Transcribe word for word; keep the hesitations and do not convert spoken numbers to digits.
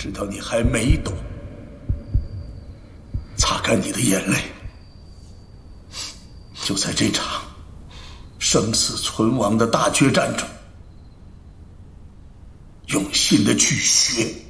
知道你还没懂，擦干你的眼泪。就在这场生死存亡的大决战中，用心的去学。